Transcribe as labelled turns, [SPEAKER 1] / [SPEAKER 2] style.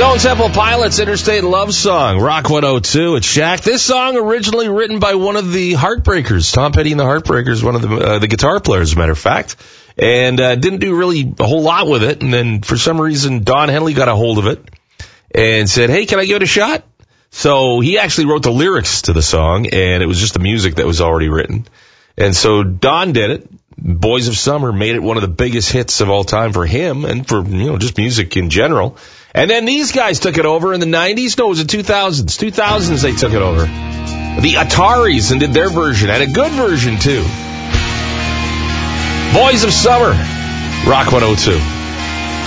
[SPEAKER 1] Stone Temple Pilots, Interstate Love Song, Rock 102. It's Shaq. This song originally written by one of the Heartbreakers, Tom Petty and the Heartbreakers, one of the guitar players, as a matter of fact. And didn't do really a whole lot with it. And then for some reason, Don Henley got a hold of it and said, hey, can I give it a shot? So he actually wrote the lyrics to the song, and it was just the music that was already written. And so Don did it. Boys of Summer made it one of the biggest hits of all time for him and for, just music in general. And then these guys took it over in the 90s. No, it was the 2000s. 2000s they took it over. The Ataris and did their version, and a good version too. Boys of Summer, Rock 102.